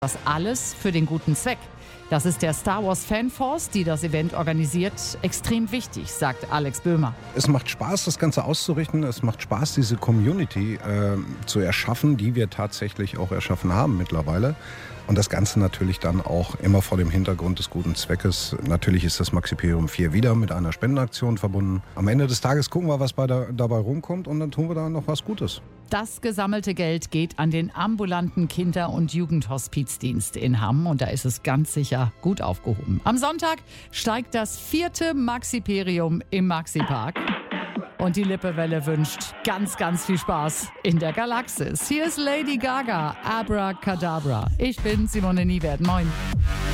Das alles für den guten Zweck. Das ist der Star Wars Fanforce, die das Event organisiert, extrem wichtig, sagt Alex Böhmer. Es macht Spaß, das Ganze auszurichten. Es macht Spaß, diese Community zu erschaffen, die wir tatsächlich auch erschaffen haben mittlerweile. Und das Ganze natürlich dann auch immer vor dem Hintergrund des guten Zweckes. Natürlich ist das Maxiperium 4 wieder mit einer Spendenaktion verbunden. Am Ende des Tages gucken wir, was dabei rumkommt, und dann tun wir da noch was Gutes. Das gesammelte Geld geht an den ambulanten Kinder- und Jugendhospizdienst in Hamm, und da ist es ganz sicher gut aufgehoben. Am Sonntag steigt das 4. Maxiperium im Maxipark. Und die Lippewelle wünscht ganz, ganz viel Spaß in der Galaxis. Hier ist Lady Gaga, Abracadabra. Ich bin Simone Niewert. Moin.